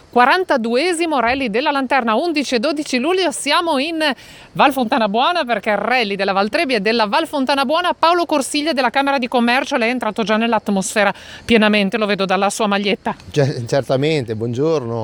42esimo rally della Lanterna, 11 e 12 luglio. Siamo in Val Fontana Buona perché il rally della Valtrebbia e della Val Fontana Buona. Paolo Corsiglia della Camera di Commercio, lei è entrato già nell'atmosfera pienamente, lo vedo dalla sua maglietta. Certamente, buongiorno.